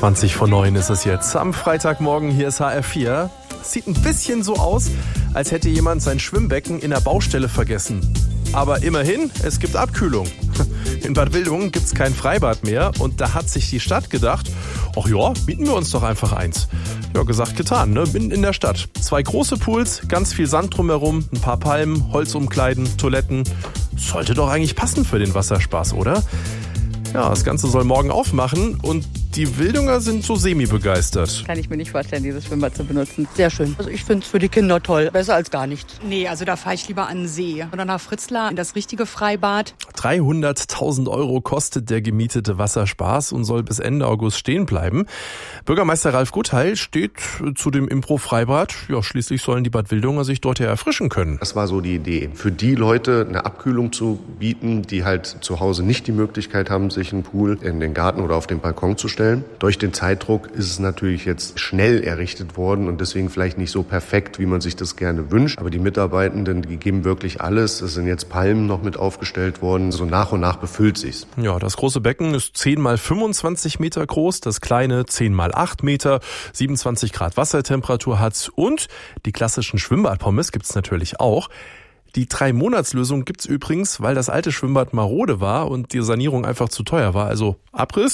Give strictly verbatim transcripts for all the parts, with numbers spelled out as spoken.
zwanzig vor neun ist es jetzt. Am Freitagmorgen, hier ist H R vier. Sieht ein bisschen so aus, als hätte jemand sein Schwimmbecken in der Baustelle vergessen. Aber immerhin, es gibt Abkühlung. In Bad Wildungen gibt es kein Freibad mehr und da hat sich die Stadt gedacht, ach ja, mieten wir uns doch einfach eins. Ja, gesagt, getan, ne? Mitten in der Stadt. Zwei große Pools, ganz viel Sand drumherum, ein paar Palmen, Holzumkleiden, Toiletten. Sollte doch eigentlich passen für den Wasserspaß, oder? Ja, das Ganze soll morgen aufmachen und die Wildunger sind so semi-begeistert. Kann ich mir nicht vorstellen, dieses Schwimmbad zu benutzen. Sehr schön. Also ich finde es für die Kinder toll. Besser als gar nichts. Nee, also da fahre ich lieber an den See. Oder nach Fritzlar in das richtige Freibad. dreihunderttausend Euro kostet der gemietete Wasserspaß und soll bis Ende August stehen bleiben. Bürgermeister Ralf Guttheil steht zu dem Impro-Freibad. Ja, schließlich sollen die Bad Wildunger sich dort ja erfrischen können. Das war so die Idee. Für die Leute eine Abkühlung zu bieten, die halt zu Hause nicht die Möglichkeit haben, sich einen Pool in den Garten oder auf den Balkon zu stellen. Durch den Zeitdruck ist es natürlich jetzt schnell errichtet worden und deswegen vielleicht nicht so perfekt, wie man sich das gerne wünscht. Aber die Mitarbeitenden, die geben wirklich alles. Es sind jetzt Palmen noch mit aufgestellt worden. So nach und nach befüllt sich's. Ja, das große Becken ist zehn mal fünfundzwanzig Meter groß, das kleine zehn mal acht Meter, siebenundzwanzig Grad Wassertemperatur hat und die klassischen Schwimmbadpommes gibt's natürlich auch. Die Drei-Monats-Lösung gibt's übrigens, weil das alte Schwimmbad marode war und die Sanierung einfach zu teuer war. Also Abriss.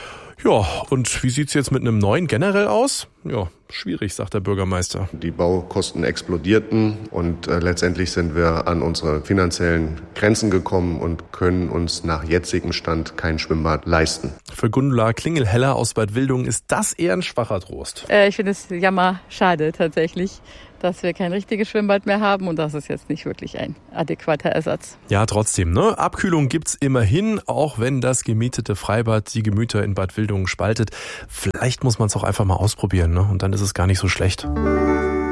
Ja, und wie sieht's jetzt mit einem neuen generell aus? Ja, schwierig, sagt der Bürgermeister. Die Baukosten explodierten und äh, letztendlich sind wir an unsere finanziellen Grenzen gekommen und können uns nach jetzigem Stand kein Schwimmbad leisten. Für Gundula Klingelheller aus Bad Wildungen ist das eher ein schwacher Trost. Äh, ich finde es jammer schade tatsächlich, dass wir kein richtiges Schwimmbad mehr haben und das ist jetzt nicht wirklich ein adäquater Ersatz. Ja, trotzdem, ne? Abkühlung gibt's immerhin, auch wenn das gemietete Freibad die Gemüter in Bad Wildungen spaltet. Vielleicht muss man es auch einfach mal ausprobieren, ne? Und dann ist es gar nicht so schlecht.